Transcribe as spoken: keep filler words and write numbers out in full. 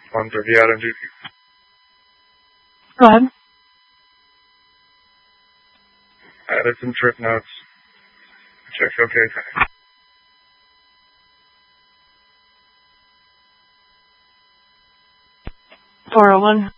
one thirty out on duty. Go ahead. Added some trip notes. Check okay time. four oh one.